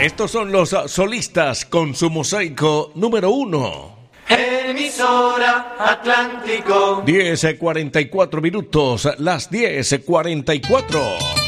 Estos son los solistas con su mosaico número 1. Emisora Atlántico. 10:44 minutos, las 10:44.